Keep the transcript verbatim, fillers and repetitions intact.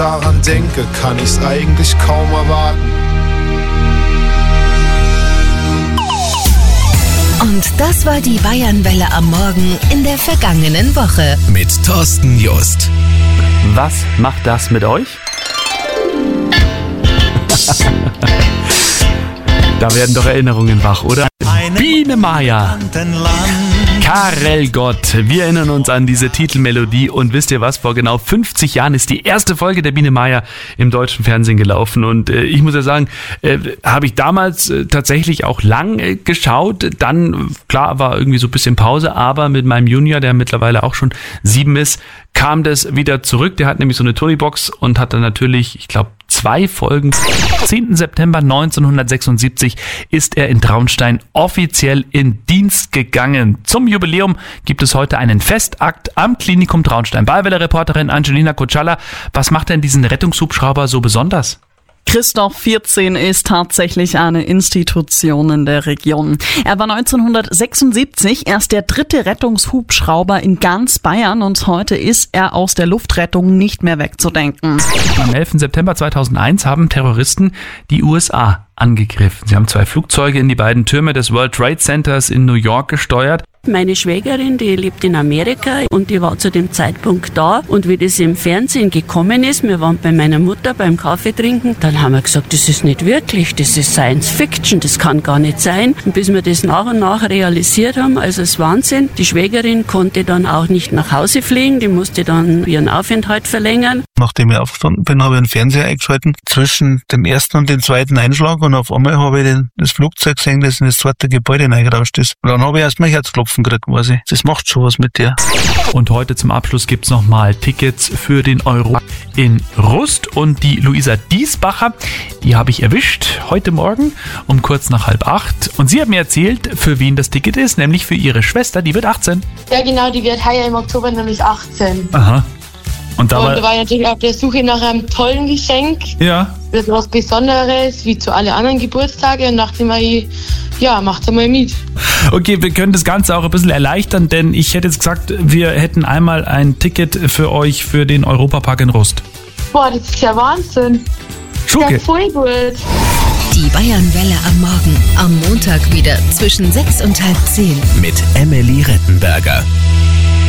daran denke, kann ich's eigentlich kaum erwarten. Und das war die Bayernwelle am Morgen in der vergangenen Woche. Mit Thorsten Just. Was macht das mit euch? Da werden doch Erinnerungen wach, oder? Biene Maya. Karel Gott. Wir erinnern uns an diese Titelmelodie und wisst ihr was? Vor genau fünfzig Jahren ist die erste Folge der Biene Maya im deutschen Fernsehen gelaufen und äh, ich muss ja sagen, äh, habe ich damals äh, tatsächlich auch lang äh, geschaut. Dann, klar, war irgendwie so ein bisschen Pause, aber mit meinem Junior, der mittlerweile auch schon sieben ist, kam das wieder zurück. Der hat nämlich so eine Tonybox und hat dann natürlich, ich glaube, zwei Folgen. zehnten September neunzehnhundertsechsundsiebzig ist er in Traunstein offiziell in Dienst gegangen. Zum Jubiläum gibt es heute einen Festakt am Klinikum Traunstein. Bayernwelle-Reporterin Angelina Kochala, was macht denn diesen Rettungshubschrauber so besonders? Christoph vierzehn ist tatsächlich eine Institution in der Region. Er war neunzehnhundertsechsundsiebzig erst der dritte Rettungshubschrauber in ganz Bayern und heute ist er aus der Luftrettung nicht mehr wegzudenken. Am elften September zweitausendeins haben Terroristen die U S A angegriffen. Sie haben zwei Flugzeuge in die beiden Türme des World Trade Centers in New York gesteuert. Meine Schwägerin, die lebt in Amerika und die war zu dem Zeitpunkt da. Und wie das im Fernsehen gekommen ist, wir waren bei meiner Mutter beim Kaffee trinken, dann haben wir gesagt, das ist nicht wirklich, das ist Science Fiction, das kann gar nicht sein. Und bis wir das nach und nach realisiert haben, also es ist Wahnsinn. Die Schwägerin konnte dann auch nicht nach Hause fliegen, die musste dann ihren Aufenthalt verlängern. Nachdem ich aufgestanden bin, habe ich einen Fernseher eingeschalten zwischen dem ersten und dem zweiten Einschlag und auf einmal habe ich den, das Flugzeug gesehen, das in das zweite Gebäude reingerauscht ist. Und dann habe ich erst mein Herzklopfen gekriegt, quasi. Das macht schon was mit dir. Und heute zum Abschluss gibt's nochmal Tickets für den Euro in Rust und die Luisa Diesbacher, die habe ich erwischt heute Morgen um kurz nach halb acht und sie hat mir erzählt, für wen das Ticket ist, nämlich für ihre Schwester, die wird achtzehn. Ja genau, die wird heuer im Oktober nämlich achtzehn. Aha. Und da, und war, da war ich natürlich auf der Suche nach einem tollen Geschenk. Ja. Das was Besonderes, wie zu alle anderen Geburtstage und dachte mir, ich, ja, macht einmal mit. Okay, wir können das Ganze auch ein bisschen erleichtern, denn ich hätte jetzt gesagt, wir hätten einmal ein Ticket für euch für den Europapark in Rust. Boah, das ist ja Wahnsinn. Schuke. Ja, voll gut. Die Bayernwelle am Morgen, am Montag wieder zwischen sechs und halb zehn. Mit Emily Rettenberger.